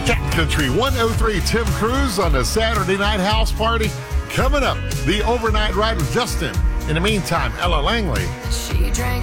Cat Country 103, Tim Cruz on the Saturday Night House Party. Coming up, the Overnight Ride with Justin. In the meantime, Ella Langley. She drank